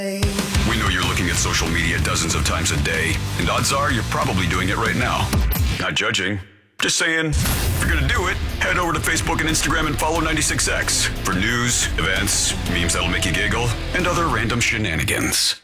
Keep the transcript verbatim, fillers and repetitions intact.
We know you're looking at social media dozens of times a day, and odds are you're probably doing it right now. Not judging. Just saying, if you're gonna do it, head over to Facebook and Instagram and follow ninety-six X for news, events, memes that'll make you giggle, and other random shenanigans.